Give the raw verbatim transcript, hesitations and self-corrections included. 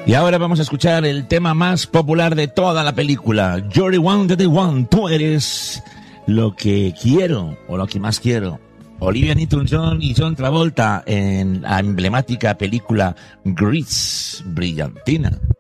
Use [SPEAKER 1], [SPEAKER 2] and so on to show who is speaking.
[SPEAKER 1] Y ahora vamos a escuchar el tema más popular de toda la película. You're the one that I want. Tú eres lo que quiero, o lo que más quiero. Olivia Newton-John y John Travolta en la emblemática película Grease, brillantina.